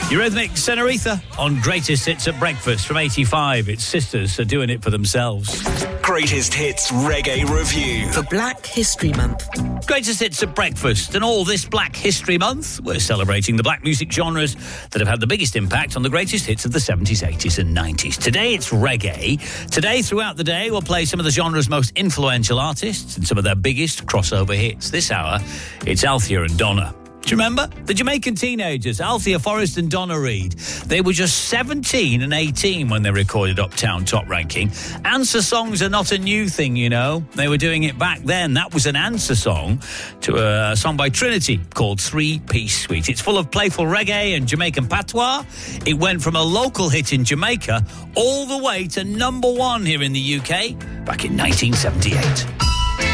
Eurythmics Senorita on Greatest Hits at Breakfast from 85. Its sisters are doing it for themselves. Greatest Hits Reggae Review for Black History Month. Greatest Hits at Breakfast, and all this Black History Month, we're celebrating the black music genres that have had the biggest impact on the greatest hits of the 70s, 80s and 90s. Today it's reggae. Today, throughout the day, we'll play some of the genre's most influential artists and some of their biggest crossover hits. This hour, it's Althea and Donna. Do you remember? The Jamaican teenagers, Althea Forrest and Donna Reed. They were just 17 and 18 when they recorded Uptown Top Ranking. Answer songs are not a new thing, you know. They were doing it back then. That was an answer song to a song by Trinity called Three Piece Suite. It's full of playful reggae and Jamaican patois. It went from a local hit in Jamaica all the way to number one here in the UK back in 1978.